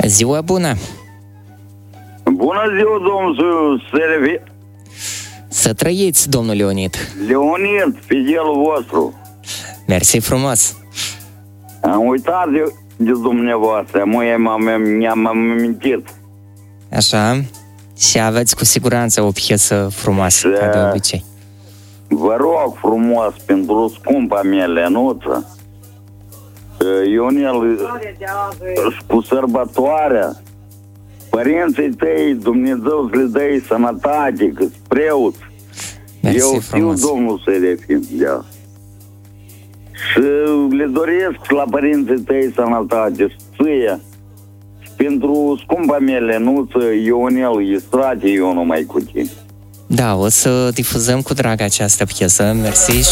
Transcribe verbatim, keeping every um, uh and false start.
Ziua bună! Bună ziua, domnul Servi. Să trăiți, domnul Leonid. Leonid, fidelul vostru. Mersi frumos. Am uitat de, de dumneavoastră, măi, mi-am amintit. Așa. Și aveți cu siguranță o piesă frumoasă, și ca de obicei. Vă rog frumos, pentru scumpa mea Lenuță, Ionel, cu sărbătoarea, părinții tăi, Dumnezeu să le dai sănătate, că-s preoți. Mersi Eu frumos. știu, domnul Serefim, da. Și le doresc la părinții tăi sănătate și ție. Pentru scumpa mea Lenuță, Ionel, Istrate, eu numai cu tine. Da, o să difuzăm cu drag această piesă. Mersi.